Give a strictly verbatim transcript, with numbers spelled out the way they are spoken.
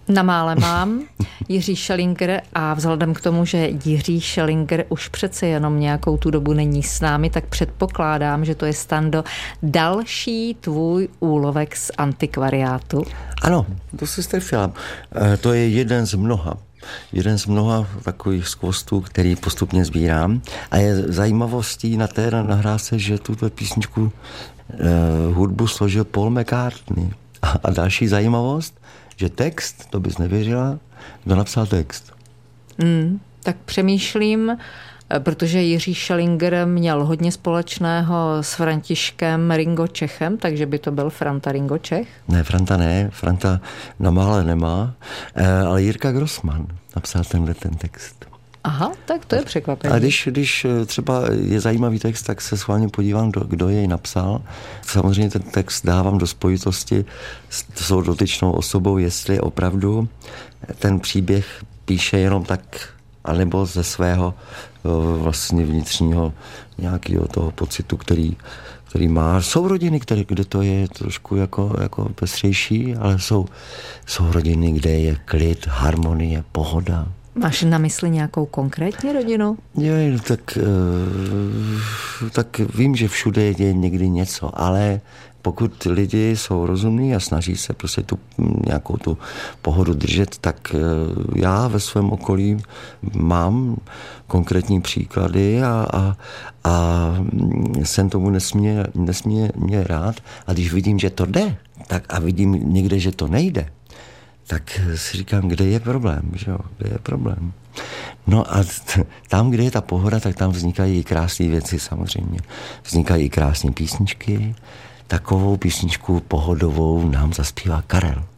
Na mále mám Jiří Schellinger a vzhledem k tomu, že Jiří Schellinger už přece jenom nějakou tu dobu není s námi, tak předpokládám, že to je, Stando, další tvůj úlovek z antikvariátu. Ano, to se strefila. To je jeden z mnoha. Jeden z mnoha takových skvostů, který postupně sbírám. A je zajímavostí na té nahrávce, že tuto písničku eh, hudbu složil Paul McCartney. A, a další zajímavost, že text, to bys nevěřila, kdo napsal text. Mm, tak přemýšlím, protože Jiří Schellinger měl hodně společného s Františkem Ringo Čechem, takže by to byl Franta Ringo Čech? Ne, Franta ne, Franta na mále nemá, ale Jirka Grossman napsal tenhle ten text. Aha, tak to je překvapení. A když, když třeba je zajímavý text, tak se schválně podívám, kdo jej napsal. Samozřejmě ten text dávám do spojitosti s tou dotyčnou osobou, jestli opravdu ten příběh píše jenom tak, anebo ze svého vlastně vnitřního nějakého toho pocitu, který, který má. Jsou rodiny, které, kde to je trošku jako, jako pestřejší, ale jsou, jsou rodiny, kde je klid, harmonie, pohoda. Máš na mysli nějakou konkrétní rodinu? Jo, tak, tak vím, že všude je někdy něco, ale pokud lidi jsou rozumní a snaží se prostě tu nějakou tu pohodu držet, tak já ve svém okolí mám konkrétní příklady a, a, a jsem tomu nesmírně, nesmírně rád. A když vidím, že to jde, tak a vidím někde, že to nejde, tak si říkám, kde je problém, že jo, kde je problém. No a t- tam, kde je ta pohoda, tak tam vznikají i krásné věci samozřejmě. Vznikají i krásné písničky. Takovou písničku pohodovou nám zaspívá Karel.